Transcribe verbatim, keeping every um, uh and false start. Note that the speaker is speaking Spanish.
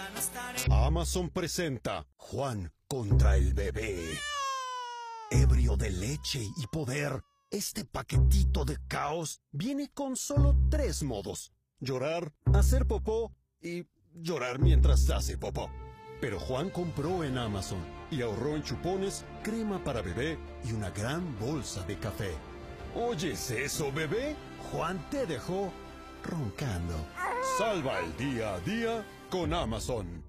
Amazon presenta Juan contra el bebé. Ebrio de leche y poder, este paquetito de caos viene con solo tres modos: llorar, hacer popó y llorar mientras hace popó. Pero Juan compró en Amazon y ahorró en chupones, crema para bebé y una gran bolsa de café. ¿Oyes eso, bebé? Juan te dejó roncando. Salva el día a día con Amazon.